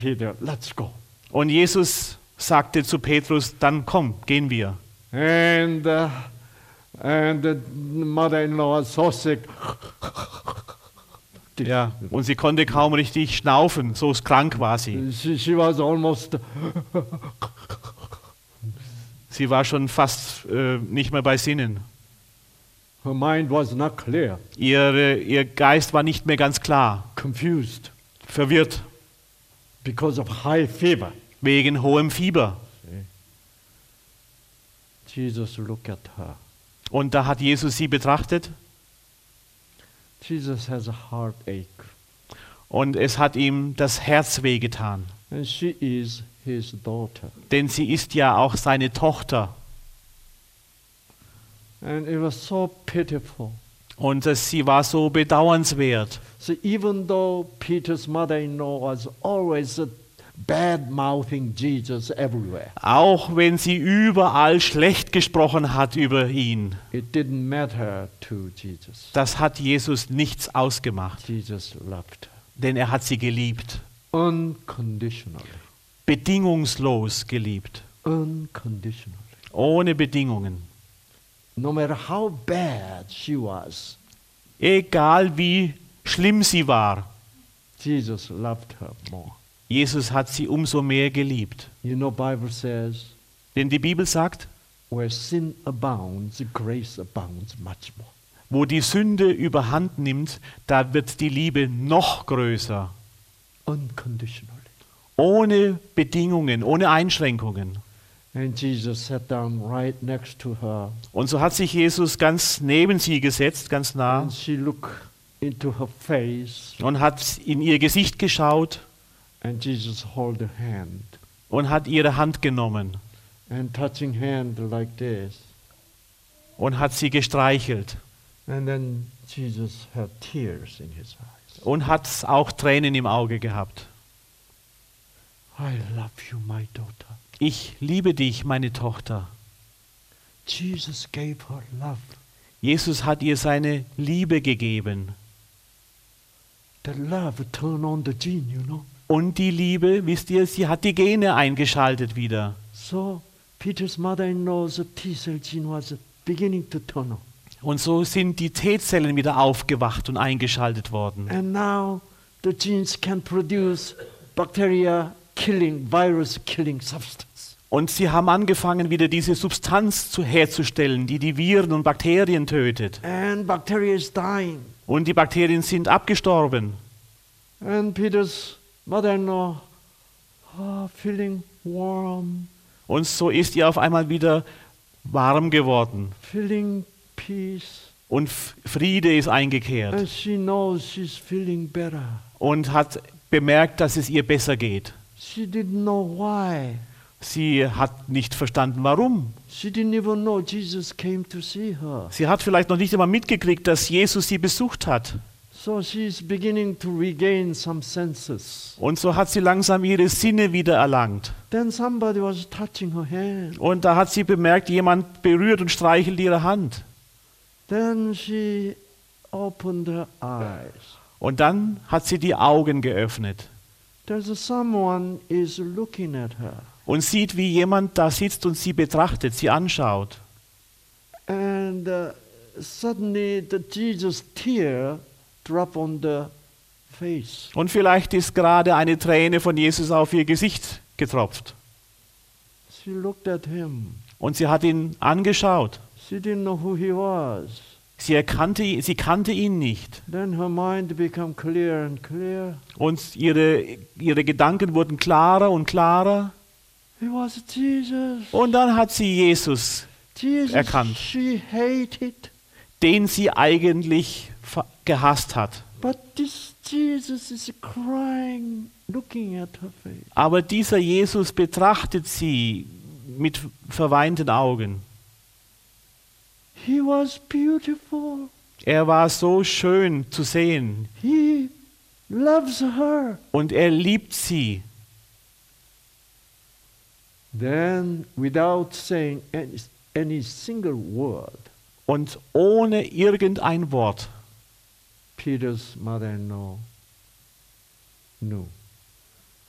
Peter, let's go. Und Jesus sagte zu Petrus, dann komm, gehen wir. And the mother-in-law was so sick. Ja, und sie konnte kaum richtig schnaufen, so krank war sie. She was almost. Sie war schon fast nicht mehr bei Sinnen. Her mind was not clear. Ihr Geist war nicht mehr ganz klar, Confused verwirrt, because of high fever. wegen hohem Fieber. Jesus looked at her. Und da hat Jesus sie betrachtet Jesus has a heartache, und es hat ihm das Herz wehgetan. and she is his daughter. Denn sie ist ja auch seine Tochter. And it was so pitiful. Und sie war so bedauernswert. So even though Peter's mother-in-law was always bad-mouthing Jesus everywhere, Auch wenn sie überall schlecht gesprochen hat über ihn. it didn't matter to Jesus. Das hat Jesus nichts ausgemacht. Jesus loved her Denn er hat sie geliebt. unconditionally. Bedingungslos geliebt. Unconditionally. Ohne Bedingungen. No matter how bad she was, Egal wie schlimm sie war. Jesus loved her more. Jesus hat sie umso mehr geliebt. You know, Bible says, Denn die Bibel sagt, where sin abounds, grace abounds much more. wo die Sünde überhand nimmt, da wird die Liebe noch größer. Unconditionally. Ohne Bedingungen, ohne Einschränkungen. And Jesus sat down right next to her, Und so hat sich Jesus ganz neben sie gesetzt, ganz nah, and she looked into her face, und hat in ihr Gesicht geschaut and Jesus held her hand, und hat ihre Hand genommen and touching hand like this. und hat sie gestreichelt And then Jesus had tears in his eyes. und hat auch Tränen im Auge gehabt. I love you, my daughter. Ich liebe dich, meine Tochter. Jesus gave her love. Jesus hat ihr seine Liebe gegeben. The love turned on the gene, you know. Und die Liebe, wisst ihr, sie hat die Gene eingeschaltet wieder. So Peter's mother-in-law's T-cell gene was beginning to turn on. Und so sind die T-Zellen wieder aufgewacht und eingeschaltet worden. And now the genes can produce bacteria-killing, virus-killing substance. Und sie haben angefangen, wieder diese Substanz herzustellen, die die Viren und Bakterien tötet. And bacteria is dying. Und die Bakterien sind abgestorben. And Peter's mother-in-law feeling warm, Und so ist ihr auf einmal wieder warm geworden. feeling peace. Und Friede ist eingekehrt. And she knows she's feeling better. Und hat bemerkt, dass es ihr besser geht. She didn't know why. Sie hat nicht verstanden, warum. She didn't even know Jesus came to see her. Sie hat vielleicht noch nicht einmal mitgekriegt, dass Jesus sie besucht hat. So she's beginning to regain some senses. Und so hat sie langsam ihre Sinne wieder erlangt. Then somebody was touching her hand. Und da hat sie bemerkt, jemand berührt und streichelt ihre Hand. Then she opened her eyes. Und dann hat sie die Augen geöffnet There's someone is looking at her. und sieht, wie jemand da sitzt und sie betrachtet, sie anschaut. And suddenly the Jesus tear drop on the face. Und vielleicht ist gerade eine Träne von Jesus auf ihr Gesicht getropft. She looked at him. Und sie hat ihn angeschaut. She didn't know who he was. Sie kannte ihn nicht. Then her mind became clear and clear. Und ihre Gedanken wurden klarer und klarer. It was Jesus. Und dann hat sie Jesus, Jesus erkannt. she hated. den sie eigentlich gehasst hat. But this Jesus is crying, looking at her face. Aber dieser Jesus betrachtet sie mit verweinten Augen. He was beautiful. Er war so schön zu sehen He loves her. und er liebt sie. Then, without saying any single word, Und ohne irgendein Wort Peter's mother-in-law knew.